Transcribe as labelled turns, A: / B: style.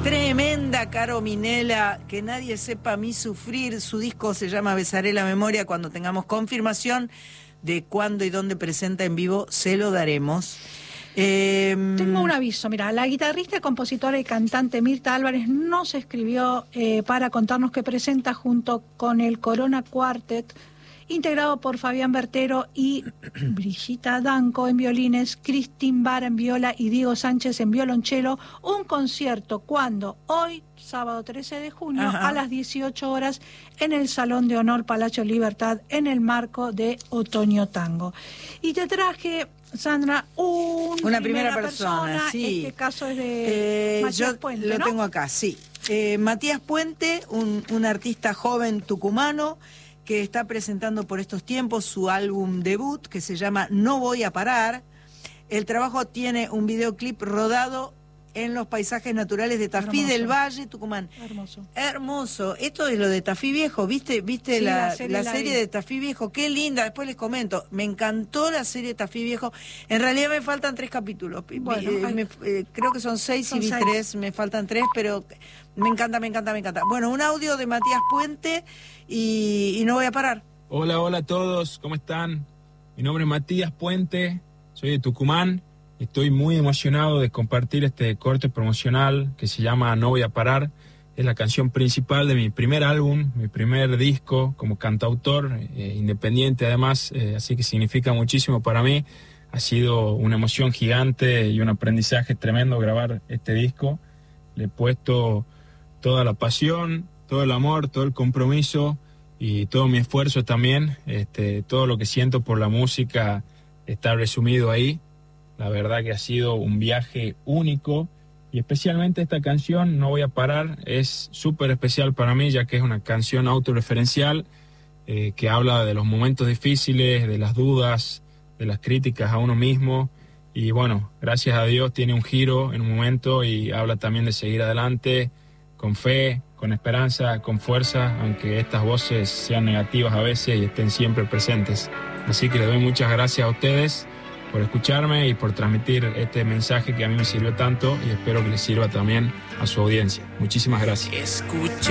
A: Tremenda Caro Minela, que nadie sepa mi sufrir. Su disco se llama Besaré la Memoria. Cuando tengamos confirmación de cuándo y dónde presenta en vivo, se lo daremos.
B: Tengo un aviso, mira, la guitarrista, compositora y cantante Mirta Álvarez nos escribió para contarnos que presenta junto con el Corona Quartet, integrado por Fabián Bertero y Brigitta Danco en violines, Cristín Vara en viola y Diego Sánchez en violonchelo, un concierto cuando hoy, sábado 13 de junio, a las 18 horas, en el Salón de Honor Palacio Libertad, en el marco de Otoño Tango. Y te traje, Sandra, una primera persona.
A: Sí.
B: Este caso es de Matías Puente,
A: lo
B: ¿no?
A: tengo acá, sí. Matías Puente, un artista joven tucumano, que está presentando por estos tiempos su álbum debut, que se llama No Voy a Parar. El trabajo tiene un videoclip rodado en los paisajes naturales de Tafí del Valle, Tucumán.
B: Hermoso.
A: Hermoso. Esto es lo de Tafí Viejo, ¿viste
B: Sí,
A: la serie de Tafí Viejo? Qué linda, después les comento. Me encantó la serie de Tafí Viejo. En realidad me faltan 3 capítulos.
B: Bueno,
A: creo que son 6 y vi 3, me faltan 3, pero me encanta. Bueno, un audio de Matías Puente y No Voy a Parar.
C: Hola a todos, ¿cómo están? Mi nombre es Matías Puente, soy de Tucumán. Estoy muy emocionado de compartir este corte promocional que se llama No Voy a Parar. Es la canción principal de mi primer álbum, mi primer disco como cantautor, independiente además, así que significa muchísimo para mí. Ha sido una emoción gigante y un aprendizaje tremendo grabar este disco. Le he puesto toda la pasión, todo el amor, todo el compromiso y todo mi esfuerzo también. Todo lo que siento por la música está resumido ahí. La verdad que ha sido un viaje único y especialmente esta canción, No Voy a Parar, es súper especial para mí, ya que es una canción autorreferencial que habla de los momentos difíciles, de las dudas, de las críticas a uno mismo. Y bueno, gracias a Dios tiene un giro en un momento y habla también de seguir adelante con fe, con esperanza, con fuerza, aunque estas voces sean negativas a veces y estén siempre presentes. Así que les doy muchas gracias a ustedes por escucharme y por transmitir este mensaje que a mí me sirvió tanto y espero que les sirva también a su audiencia. Muchísimas gracias.